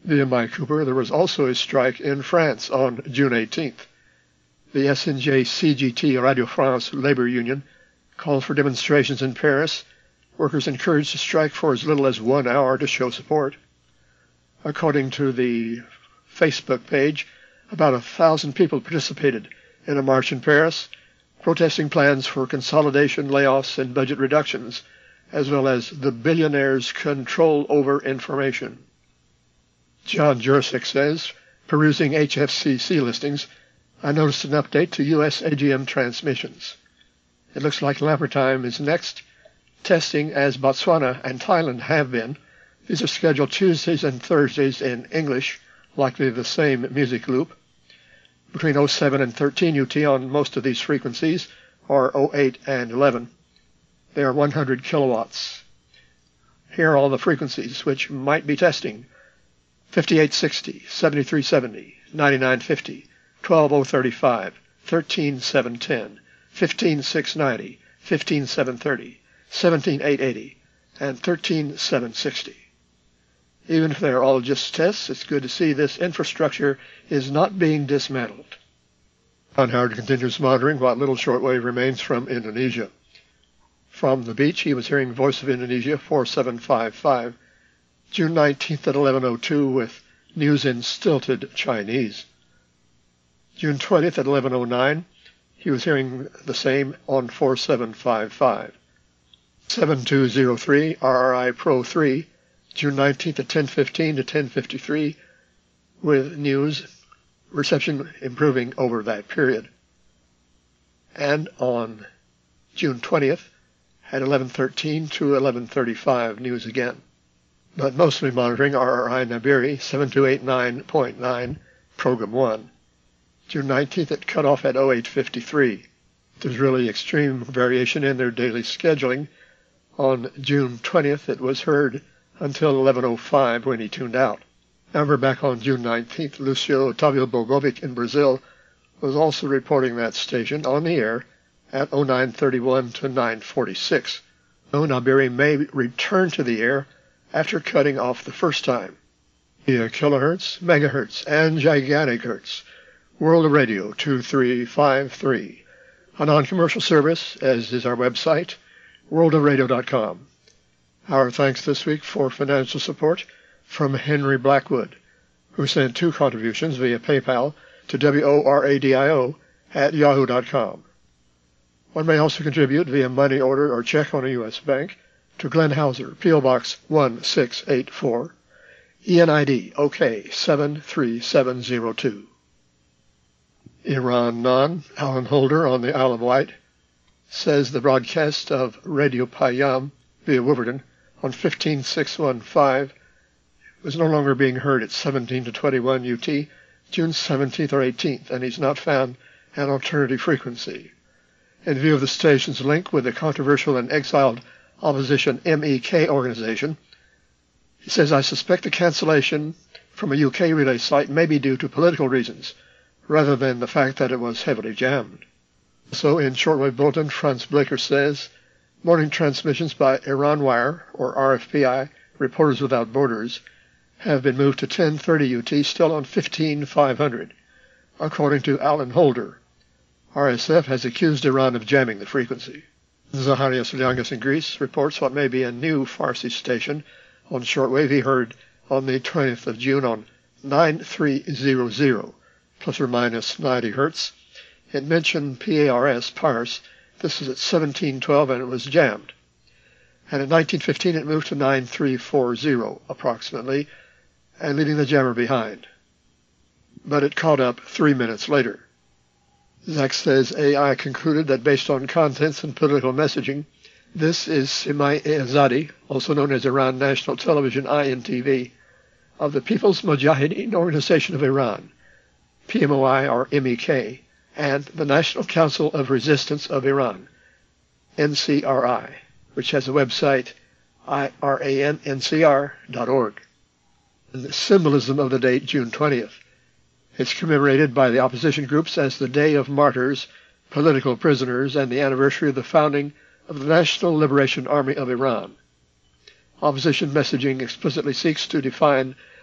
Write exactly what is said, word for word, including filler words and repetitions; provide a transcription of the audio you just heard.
Via Mike Cooper, there was also a strike in France on June eighteenth. The S N J C G T Radio France labor union called for demonstrations in Paris. Workers encouraged to strike for as little as one hour to show support. According to the Facebook page, about a thousand people participated in a march in Paris, protesting plans for consolidation, layoffs, and budget reductions, as well as the billionaires' control over information. John Jursic says, perusing H F C C listings, I noticed an update to U S A G M transmissions. It looks like Lampertime is next, testing as Botswana and Thailand have been. These are scheduled Tuesdays and Thursdays in English, likely the same music loop. Between oh seven and thirteen U T on most of these frequencies, or oh eight and eleven. They are one hundred kilowatts. Here are all the frequencies which might be testing. fifty-eight sixty, seventy-three seventy, ninety-nine fifty, twelve oh thirty-five, thirteen seven ten, fifteen six ninety, fifteen seven thirty, seventeen eight eighty, and thirteen seven sixty. Even if they're all just tests, it's good to see this infrastructure is not being dismantled. John Howard continues monitoring what little shortwave remains from Indonesia. From the beach, he was hearing Voice of Indonesia four seven five five, June nineteenth at eleven oh two with news in stilted Chinese. June twentieth at eleven oh nine, he was hearing the same on four seven five five. seven two oh three R R I Pro three, June nineteenth at ten fifteen to ten fifty-three, with news reception improving over that period. And on June twentieth at eleven thirteen to eleven thirty-five, news again. But mostly monitoring R R I Nabiri seven two eight nine point nine, Program one. June nineteenth it cut off at oh eight fifty-three. There's really extreme variation in their daily scheduling. On June twentieth it was heard until eleven oh five when he tuned out. Now we're back on June nineteenth. Lucio Otavio Bogovic in Brazil was also reporting that station on the air at oh nine thirty-one to nine forty-six. So Nabiri may return to the air after cutting off the first time. Via kilohertz, megahertz, and gigantic hertz. World Radio two three five three. A non-commercial service, as is our website, world of radio dot com. Our thanks this week for financial support from Henry Blackwood, who sent two contributions via PayPal to WORADIO at yahoo dot com. One may also contribute via money order or check on a U S bank to Glenn Hauser, P O Box one six eight four, E N I D O K seven three seven zero two. Iran Non, Alan Holder on the Isle of Wight, says the broadcast of Radio Payam via Wolverton on fifteen six fifteen was no longer being heard at seventeen to twenty-one U T, June seventeenth or eighteenth, and he's not found an alternative frequency. In view of the station's link with the controversial and exiled opposition M E K organization, he says, I suspect the cancellation from a U K relay site may be due to political reasons, rather than the fact that it was heavily jammed. So in Shortwave Bulletin, Franz Blaker says, morning transmissions by Iran Wire, or R F P I, Reporters Without Borders, have been moved to ten thirty U T, still on fifteen five hundred, according to Alan Holder. R S F has accused Iran of jamming the frequency. Zacharias Liangas in Greece reports what may be a new Farsi station on shortwave he heard on the twentieth of June on nine three hundred, plus or minus ninety hertz. It mentioned P A R S, Pars. This was at seventeen twelve and it was jammed. And at nineteen fifteen it moved to nine three forty approximately, and leaving the jammer behind. But it caught up three minutes later. Zach says A I concluded that based on contents and political messaging, this is Simai Azadi, also known as Iran National Television I N T V, of the People's Mujahideen Organization of Iran, P M O I or M E K, and the National Council of Resistance of Iran, N C R I, which has a website, I R A N N C R dot org. And the symbolism of the date, June twentieth. It's commemorated by the opposition groups as the Day of Martyrs, political prisoners, and the anniversary of the founding of the National Liberation Army of Iran. Opposition messaging explicitly seeks to define